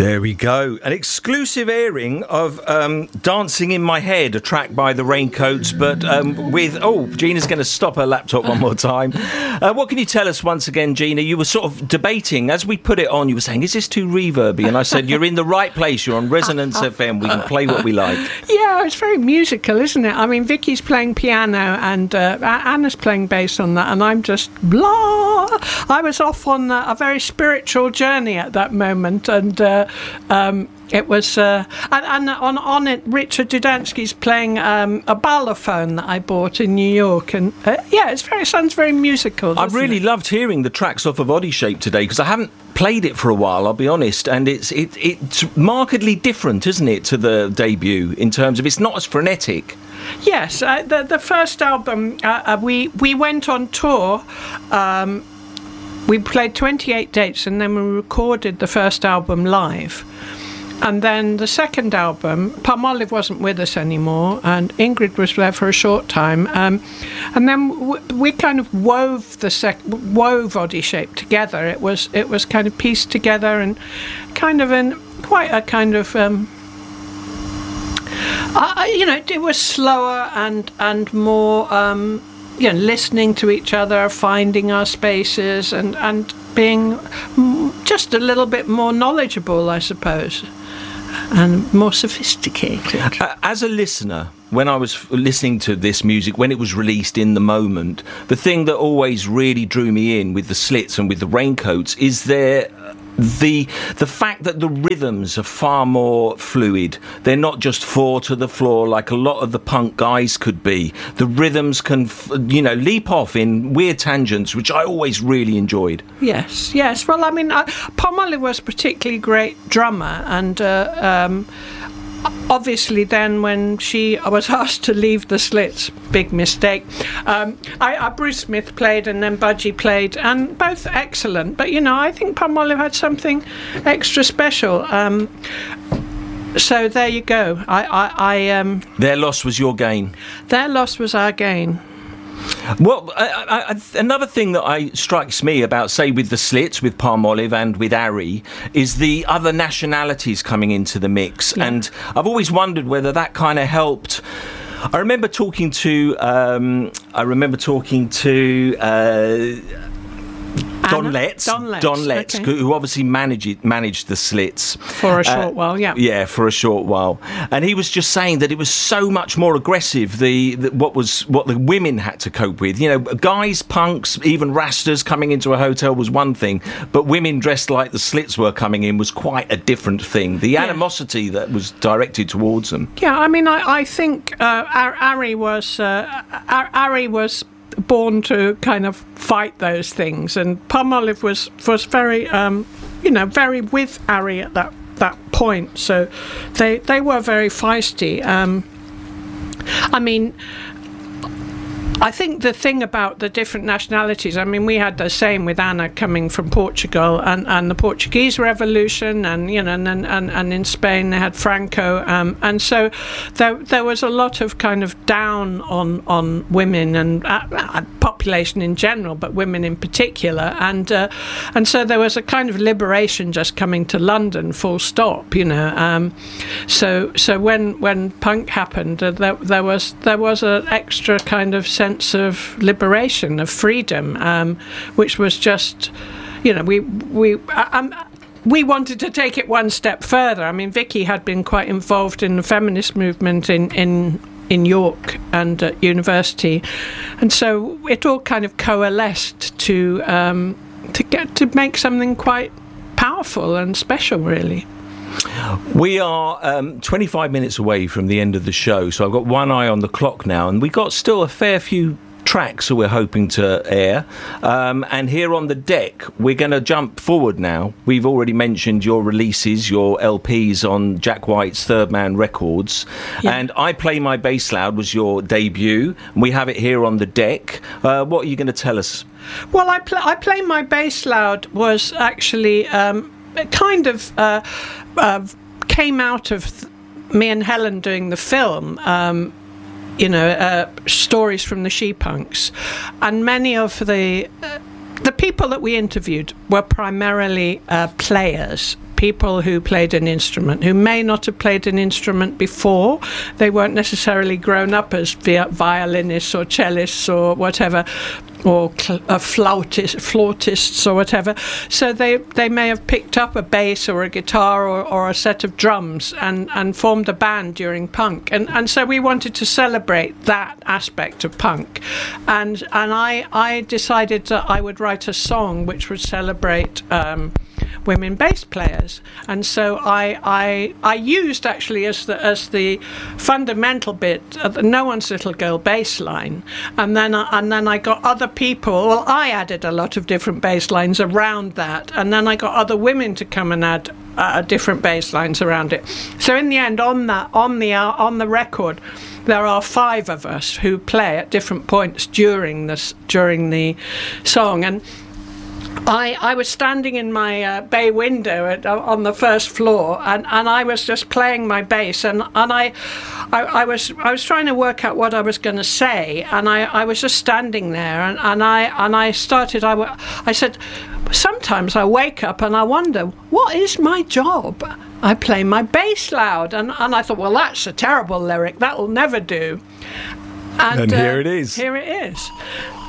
There we go. An exclusive airing of Dancing in My Head, a track by the Raincoats, but with... Oh, Gina's going to stop her laptop one more time. What can you tell us once again, Gina? You were sort of debating, as we put it on, you were saying, is this too reverby? And I said, you're in the right place. You're on Resonance FM. We can play what we like. Yeah, it's very musical, isn't it? I mean, Vicky's playing piano and Anna's playing bass on that, and I'm just blah. I was off on a very spiritual journey at that moment, and... it was, and on it, Richard Dudansky's playing a balafone that I bought in New York, and it sounds very musical. I really loved hearing the tracks off of Oddie Shape today because I haven't played it for a while, I'll be honest, and it's markedly different, isn't it, to the debut in terms of it's not as frenetic. Yes, the first album we went on tour. We played 28 dates and then we recorded the first album live. And then the second album, Palmolive wasn't with us anymore and Ingrid was there for a short time. And then we kind of wove Oddie Shape together. It was kind of pieced together and kind of in quite a kind of... it was slower and more... listening to each other, finding our spaces, and being just a little bit more knowledgeable, I suppose, and more sophisticated. As a listener, when I was listening to this music, when it was released in the moment, the thing that always really drew me in with the Slits and with the Raincoats is the fact that the rhythms are far more fluid. They're not just four to the floor like a lot of the punk guys could be. The rhythms can, leap off in weird tangents, which I always really enjoyed. Yes. Well, I mean, Palmolive was a particularly great drummer, and obviously then when she was asked to leave the Slits, big mistake, Bruce Smith played and then Budgie played, and both excellent, but I think Palmolive had something extra special, so there you go. Their loss was your gain. Their loss was our gain. Well, another thing that strikes me about, say, with the Slits, with Palmolive and with Ari, is the other nationalities coming into the mix. Yeah. And I've always wondered whether that kind of helped. I remember talking to Don Letts, okay, who obviously managed the Slits for a short while. Yeah, for a short while, and he was just saying that it was so much more aggressive. What the women had to cope with. Guys, punks, even Rastas coming into a hotel was one thing, but women dressed like the Slits were coming in was quite a different thing. The animosity that was directed towards them. Yeah, I mean, I think Ari was born to kind of fight those things, and Palmolive was very very with Ari at that point, so they were very feisty. I mean, I think the thing about the different nationalities, I mean, we had the same with Anna coming from Portugal and the Portuguese Revolution, and and in Spain they had Franco, and so there was a lot of kind of down on women and population in general, but women in particular, and so there was a kind of liberation just coming to London, full stop, So when punk happened, there was an extra kind of sense of liberation, of freedom, which was just, we wanted to take it one step further. I mean, Vicky had been quite involved in the feminist movement in York and at university, and so it all kind of coalesced to make something quite powerful and special, really. We are 25 minutes away from the end of the show, so I've got one eye on the clock now, and we've got still a fair few tracks that we're hoping to air, and here on the deck we're going to jump forward now. We've already mentioned your releases, your LPs on Jack White's Third Man Records, and I Play My Bass Loud was your debut, and we have it here on the deck. What are you going to tell us? Well, I Play My Bass Loud was actually kind of came out of me and Helen doing the film, stories from the She-Punks, and many of the people that we interviewed were primarily players, people who played an instrument, who may not have played an instrument before. They weren't necessarily grown up as violinists or cellists or whatever, or flautists or whatever. So they may have picked up a bass or a guitar or a set of drums and formed a band during punk. And so we wanted to celebrate that aspect of punk. And I decided that I would write a song which would celebrate women bass players, and so I used actually as the fundamental bit the No One's Little Girl bass line, and then I got other people. Well, I added a lot of different bass lines around that, and then I got other women to come and add different bass lines around it. So in the end, on the record, there are 5 of us who play at different points during the song. And I was standing in my bay window on the first floor, and I was just playing my bass, and I was trying to work out what I was going to say, and I was just standing there, and I said, sometimes I wake up and I wonder, what is my job? I play my bass loud, and I thought, well, that's a terrible lyric, that will never do. And here it is. Here it is.